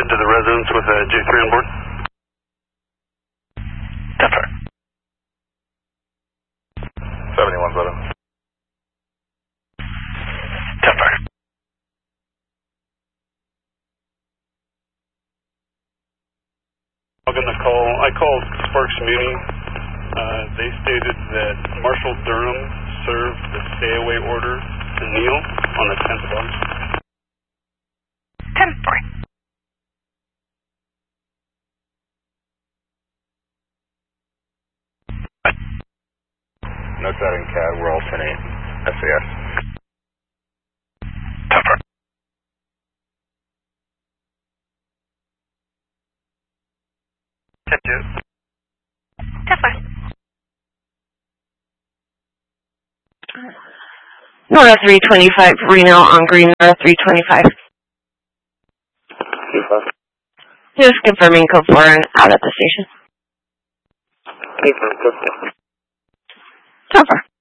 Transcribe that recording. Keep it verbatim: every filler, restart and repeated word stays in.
deployed to the residence with a J three on board. Tougher. seventy-one seven. Tougher. I'm going to call, I called Sparks Muni. Uh, they stated that Marshal Durham served the stay-away order to Neil on the tenth of August. ten four. Note that in C A D, we're alternate S A S. Tougher. ten two. Tougher. Nora three twenty-five, Reno on green, Nora three twenty-five. Just confirming code four and out at the station. Tougher.